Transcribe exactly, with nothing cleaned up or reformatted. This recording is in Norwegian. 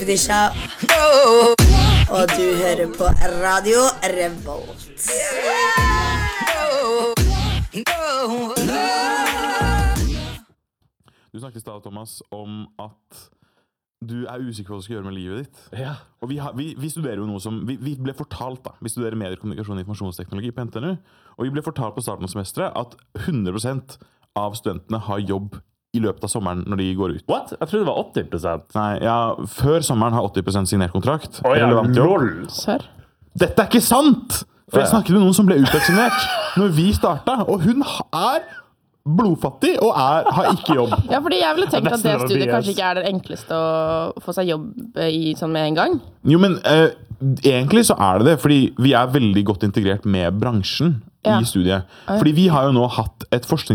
Og du hører på Radio Revolt. Du snakket i stad, Thomas, om at du er usikker på hva du skal gjøre med livet ditt. Ja. Og vi, har, vi, vi studerer jo noe som, vi, vi ble fortalt da, vi studerer medier, kommunikasjon og informasjonsteknologi på N T N U, og vi ble fortalt på starten av semesteret at hundre prosent av studentene har jobb i løpet av sommeren når de går ut. What? Jeg trodde det var åtti prosent. Nei, ja, før sommeren har åtti prosent signert kontrakt. Å ja, Relevant jobb. lol. Sør. Dette er ikke sant! For jeg snakket med noen som ble utvaksinert når vi startet, og hun er blodfattig og er, har ikke jobb. Ja, fordi jeg ville tenkt Ja, at det nesten studiet var det, kanskje ikke er det enkleste å få seg jobb i sånn med en gang. Jo, men eh, egentlig så er det det, fordi vi er veldig godt integrert med bransjen Ja. i studiet. Fordi vi har jo nå hatt et forskning